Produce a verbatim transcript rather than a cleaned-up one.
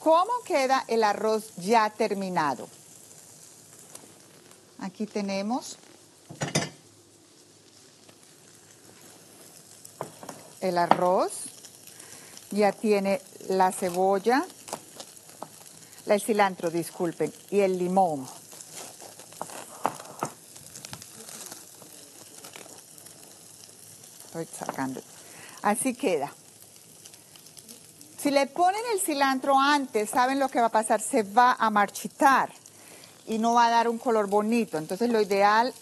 ¿Cómo queda el arroz ya terminado? Aquí tenemos el arroz, ya tiene la cebolla, el cilantro, disculpen, y el limón. Estoy sacando. Así queda. Si le ponen el cilantro antes, ¿saben lo que va a pasar? Se va a marchitar y no va a dar un color bonito. Entonces lo ideal